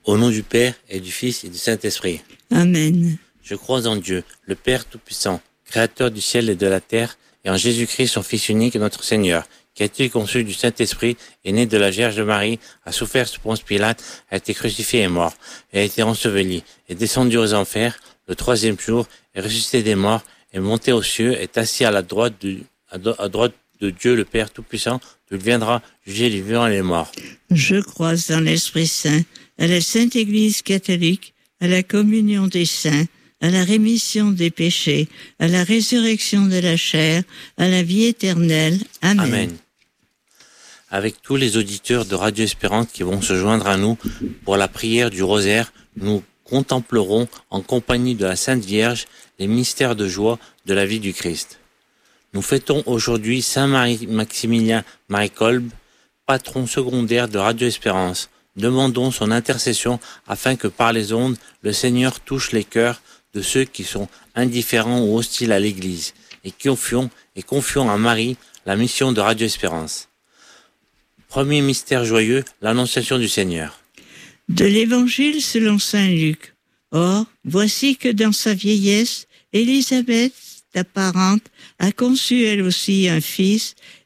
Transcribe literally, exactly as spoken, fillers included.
Au nom du Père et du Fils et du Saint-Esprit. Amen. Je crois en Dieu, le Père Tout-Puissant, Créateur du ciel et de la terre, et en Jésus-Christ, son Fils unique, notre Seigneur, qui a été conçu du Saint-Esprit, est né de la Vierge Marie, a souffert sous Ponce Pilate, a été crucifié et mort, et a été enseveli, est descendu aux enfers, le troisième jour, est ressuscité des morts, est monté aux cieux, est assis à la droite de, à, à droite de Dieu, le Père Tout-Puissant, d'où il viendra juger les vivants et les morts. Je crois en l'Esprit Saint, à la Sainte Église catholique, à la communion des saints, à la rémission des péchés, à la résurrection de la chair, à la vie éternelle. Amen. Amen. Avec tous les auditeurs de Radio Espérance qui vont se joindre à nous pour la prière du rosaire, nous contemplerons en compagnie de la Sainte Vierge les mystères de joie de la vie du Christ. Nous fêtons aujourd'hui Saint Marie-Maximilien Marie-Kolb, patron secondaire de Radio Espérance. Demandons son intercession afin que par les ondes, le Seigneur touche les cœurs de ceux qui sont indifférents ou hostiles à l'Église et confions et confions à Marie la mission de Radio Espérance. Premier mystère joyeux, l'Annonciation du Seigneur. De l'Évangile selon saint Luc. Or, voici que dans sa vieillesse, Élisabeth, ta parente, a conçu elle aussi un fils,